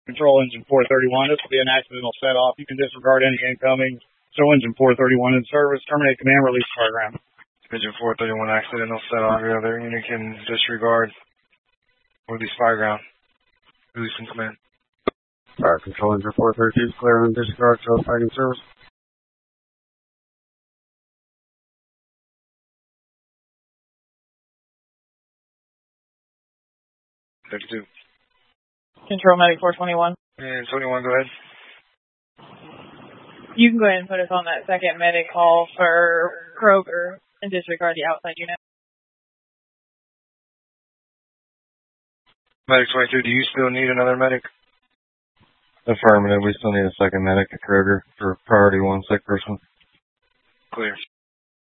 Control engine 431. This will be an accidental set off. You can disregard any incoming. Show engine 431 in service. Terminate command release program. Engine 431 accidental set off. The other unit can disregard release fireground. Releasing command. Fire control engine 432 is clear and disregard. Show fighting service. 32. Control medic 421. And 21, go ahead. You can go ahead and put us on that second medic call for Kroger and disregard the outside unit. Medic 22, do you still need another medic? Affirmative. We still need a second medic at Kroger for priority 1 sick person. Clear.